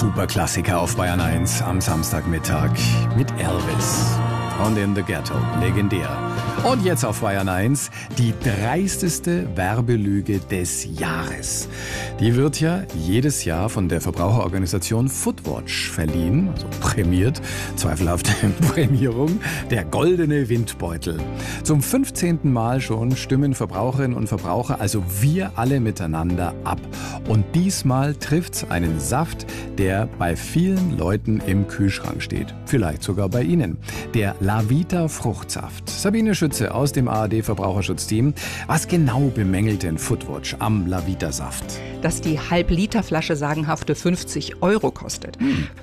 Superklassiker auf Bayern 1 am Samstagmittag mit Elvis und In the Ghetto, legendär. Und jetzt auf Bayern 1 die dreisteste Werbelüge des Jahres. Die wird ja jedes Jahr von der Verbraucherorganisation Footwatch verliehen, also prämiert, zweifelhafte Prämierung, der goldene Windbeutel. Zum 15. Mal schon stimmen Verbraucherinnen und Verbraucher, also wir alle miteinander ab. Und diesmal trifft's einen Saft, der bei vielen Leuten im Kühlschrank steht. Vielleicht sogar bei Ihnen. Der Lavita Fruchtsaft. Sabine Schütze aus dem ARD-Verbraucherschutzteam. Was genau bemängelt denn Footwatch am Lavita-Saft? Dass die Halb-Liter-Flasche sagenhafte 50 € kostet.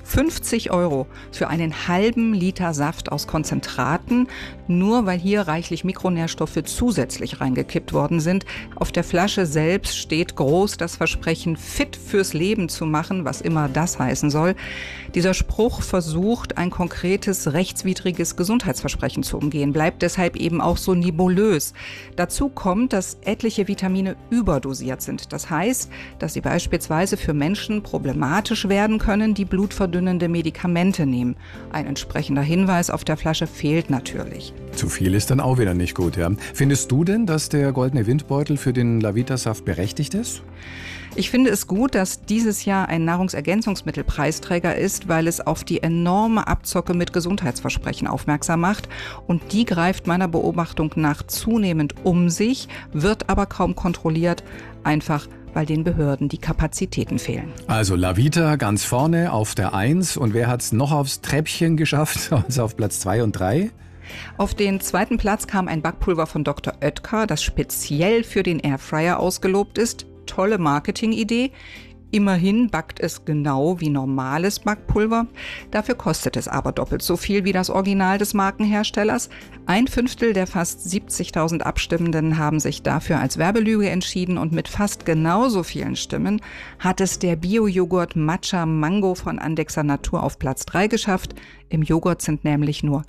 50 € für einen halben Liter Saft aus Konzentraten, nur weil hier reichlich Mikronährstoffe zusätzlich reingekippt worden sind. Auf der Flasche selbst steht groß das Versprechen, fit fürs Leben zu machen, was immer das heißen soll. Dieser Spruch versucht, ein konkretes, rechtswidriges Gesundheitsversprechen zu umgehen, bleibt deshalb eben auch so nebulös. Dazu kommt, dass etliche Vitamine überdosiert sind. Das heißt, dass sie beispielsweise für Menschen problematisch werden können, die blutverdünnende Medikamente nehmen. Ein entsprechender Hinweis auf der Flasche fehlt natürlich. Zu viel ist dann auch wieder nicht gut, ja. Findest du denn, dass der goldene Windbeutel für den Lavita-Saft berechtigt ist? Ich finde es gut, dass dieses Jahr ein Nahrungsergänzungsmittelpreisträger ist, weil es auf die enorme Abzocke mit Gesundheitsversprechen aufmerksam macht. Und die greift meiner Beobachtung nach zunehmend um sich, wird aber kaum kontrolliert, einfach weil den Behörden die Kapazitäten fehlen. Also Lavita ganz vorne auf der 1. Und wer hat's noch aufs Treppchen geschafft, also auf Platz 2 und 3? Auf den zweiten Platz kam ein Backpulver von Dr. Oetker, das speziell für den Airfryer ausgelobt ist. Tolle Marketingidee. Immerhin backt es genau wie normales Backpulver. Dafür kostet es aber doppelt so viel wie das Original des Markenherstellers. 1/5 der fast 70.000 Abstimmenden haben sich dafür als Werbelüge entschieden und mit fast genauso vielen Stimmen hat es der Bio-Joghurt Matcha Mango von Andexer Natur auf Platz 3 geschafft. Im Joghurt sind nämlich nur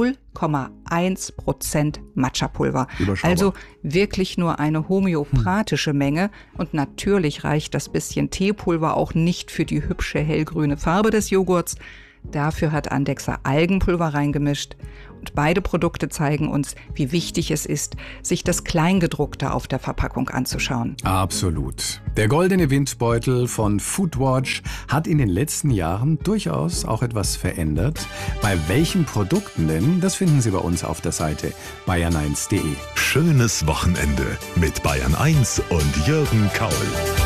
0,1% Matcha-Pulver. Also wirklich nur eine homöopathische Menge. Und natürlich reicht das bisschen Teepulver auch nicht für die hübsche hellgrüne Farbe des Joghurts. Dafür hat Andexer Algenpulver reingemischt. Und beide Produkte zeigen uns, wie wichtig es ist, sich das Kleingedruckte auf der Verpackung anzuschauen. Absolut. Der goldene Windbeutel von Footwatch hat in den letzten Jahren durchaus auch etwas verändert. Bei welchen Produkten denn? Das finden Sie bei uns auf der Seite bayern1.de. Schönes Wochenende mit Bayern 1 und Jürgen Kaul.